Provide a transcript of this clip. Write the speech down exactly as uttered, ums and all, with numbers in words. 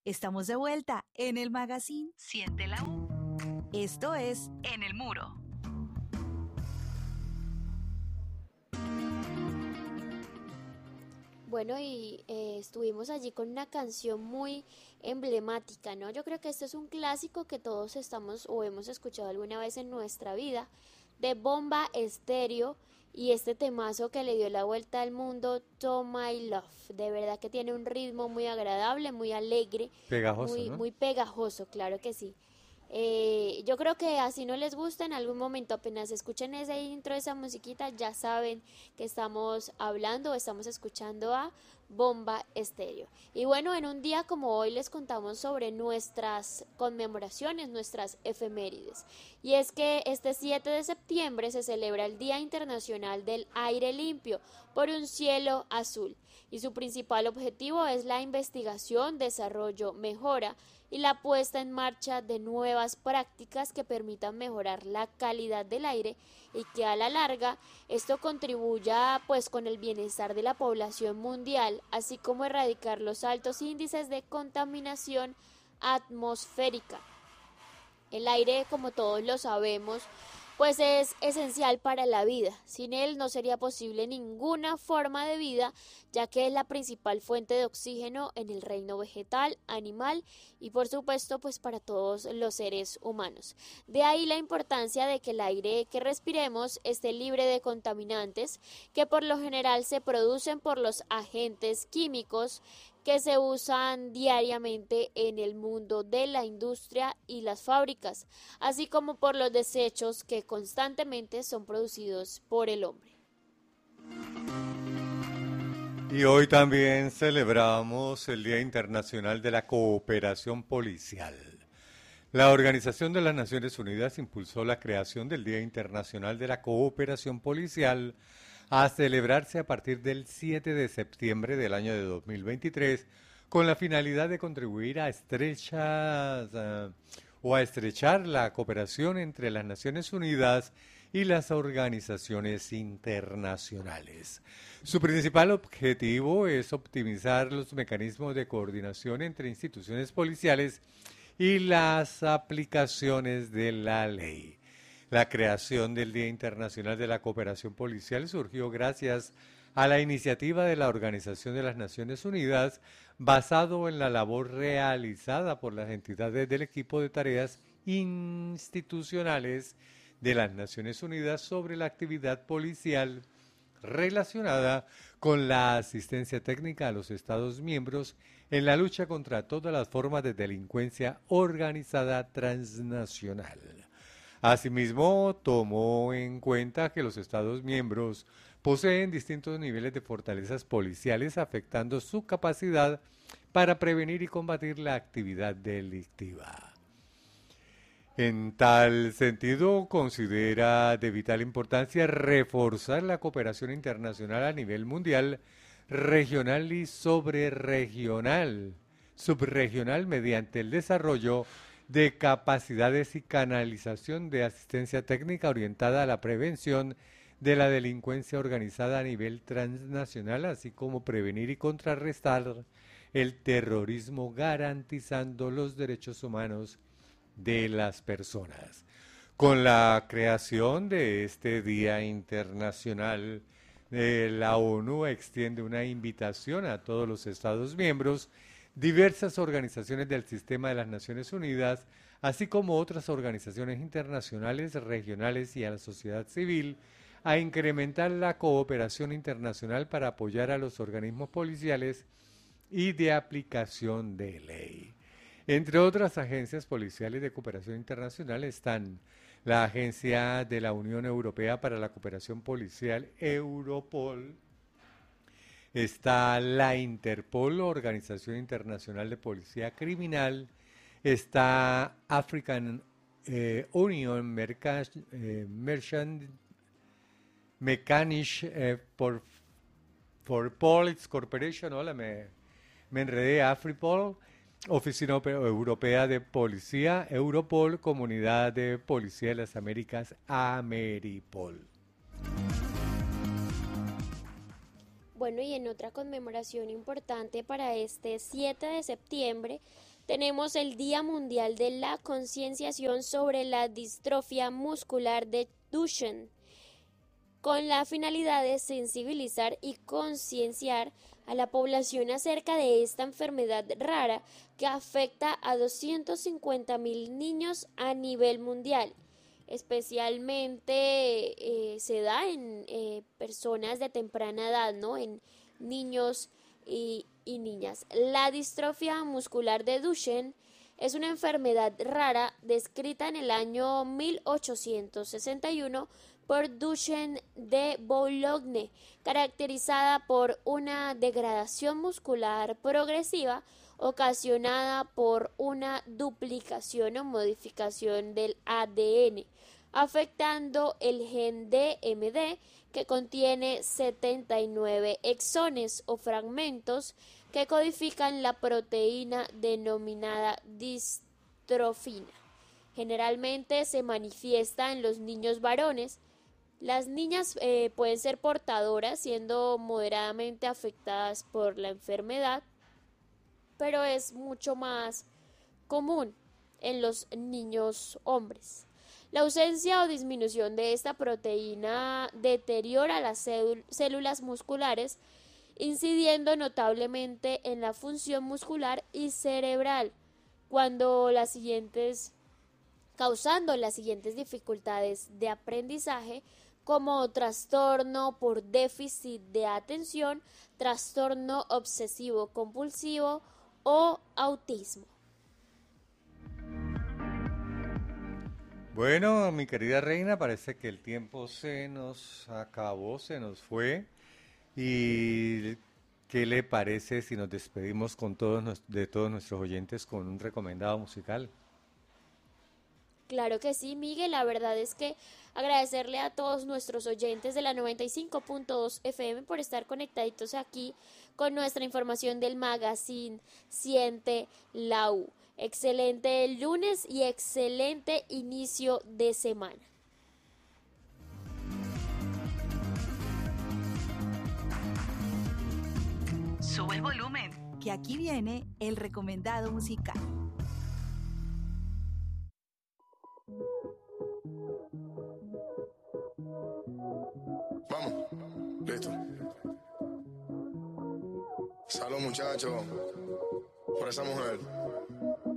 Estamos de vuelta en el magazine Siente la U. Esto es En el Muro. Bueno, y eh, estuvimos allí con una canción muy emblemática, ¿no? Yo creo que esto es un clásico que todos estamos o hemos escuchado alguna vez en nuestra vida, de Bomba Estéreo, y este temazo que le dio la vuelta al mundo, To My Love. De verdad que tiene un ritmo muy agradable, muy alegre, Pegajoso, muy, ¿no? muy pegajoso, claro que sí. Eh, yo creo que así no les gusta, en algún momento apenas escuchen ese intro, esa musiquita, ya saben que estamos hablando o estamos escuchando a Bomba Estéreo. Y bueno, en un día como hoy les contamos sobre nuestras conmemoraciones, nuestras efemérides. Y es que este siete de septiembre se celebra el Día Internacional del Aire Limpio por un cielo azul. Y su principal objetivo es la investigación, desarrollo, mejora y la puesta en marcha de nuevas prácticas que permitan mejorar la calidad del aire y que a la larga esto contribuya pues con el bienestar de la población mundial, así como erradicar los altos índices de contaminación atmosférica. El aire, como todos lo sabemos, pues es esencial para la vida. Sin él no sería posible ninguna forma de vida, ya que es la principal fuente de oxígeno en el reino vegetal, animal y por supuesto pues para todos los seres humanos. De ahí la importancia de que el aire que respiremos esté libre de contaminantes que por lo general se producen por los agentes químicos que se usan diariamente en el mundo de la industria y las fábricas, así como por los desechos que constantemente son producidos por el hombre. Y hoy también celebramos el Día Internacional de la Cooperación Policial. La Organización de las Naciones Unidas impulsó la creación del Día Internacional de la Cooperación Policial a celebrarse a partir del siete de septiembre del año de dos mil veintitrés con la finalidad de contribuir a estrechas uh, o a estrechar la cooperación entre las Naciones Unidas y las organizaciones internacionales. Su principal objetivo es optimizar los mecanismos de coordinación entre instituciones policiales y las aplicaciones de la ley. La creación del Día Internacional de la Cooperación Policial surgió gracias a la iniciativa de la Organización de las Naciones Unidas, basado en la labor realizada por las entidades del equipo de tareas institucionales de las Naciones Unidas sobre la actividad policial relacionada con la asistencia técnica a los Estados miembros en la lucha contra todas las formas de delincuencia organizada transnacional. Asimismo, tomó en cuenta que los Estados miembros poseen distintos niveles de fortalezas policiales, afectando su capacidad para prevenir y combatir la actividad delictiva. En tal sentido, considera de vital importancia reforzar la cooperación internacional a nivel mundial, regional y sobreregional, subregional mediante el desarrollo de capacidades y canalización de asistencia técnica orientada a la prevención de la delincuencia organizada a nivel transnacional, así como prevenir y contrarrestar el terrorismo, garantizando los derechos humanos de las personas. Con la creación de este Día Internacional, eh, la ONU extiende una invitación a todos los Estados miembros, diversas organizaciones del sistema de las Naciones Unidas, así como otras organizaciones internacionales, regionales y a la sociedad civil, a incrementar la cooperación internacional para apoyar a los organismos policiales y de aplicación de ley. Entre otras agencias policiales de cooperación internacional están la Agencia de la Unión Europea para la Cooperación Policial, Europol, está la Interpol, Organización Internacional de Policía Criminal, está African eh, Union Merca, eh, Merchant Mechanic eh, for, for Police Corporation, hola, me, me enredé, Afripol, Oficina Europea de Policía, Europol, Comunidad de Policía de las Américas, Ameripol. Bueno, y en otra conmemoración importante para este siete de septiembre, tenemos el Día Mundial de la Concienciación sobre la Distrofia Muscular de Duchenne, con la finalidad de sensibilizar y concienciar a la población acerca de esta enfermedad rara que afecta a doscientos cincuenta mil niños a nivel mundial. Especialmente eh, se da en eh, personas de temprana edad, ¿no? En niños y, y niñas. La distrofia muscular de Duchenne es una enfermedad rara descrita en el año mil ochocientos sesenta y uno por Duchenne de Boulogne, caracterizada por una degradación muscular progresiva ocasionada por una duplicación o modificación del A D N, afectando el gen D M D, que contiene setenta y nueve exones o fragmentos que codifican la proteína denominada distrofina. Generalmente se manifiesta en los niños varones. Las niñas eh, pueden ser portadoras, siendo moderadamente afectadas por la enfermedad, pero es mucho más común en los niños hombres. La ausencia o disminución de esta proteína deteriora las células musculares, incidiendo notablemente en la función muscular y cerebral, cuando las siguientes, causando las siguientes dificultades de aprendizaje, como trastorno por déficit de atención, trastorno obsesivo compulsivo o autismo. Bueno, mi querida reina, parece que el tiempo se nos acabó, se nos fue. ¿Y qué le parece si nos despedimos con todos de todos nuestros oyentes con un recomendado musical? Claro que sí, Miguel. La verdad es que agradecerle a todos nuestros oyentes de la noventa y cinco punto dos F M por estar conectaditos aquí con nuestra información del magazine Siente la U. Excelente lunes y excelente inicio de semana. Sube el volumen, que aquí viene el recomendado musical. Vamos, listo. Salud, muchachos, por esa mujer.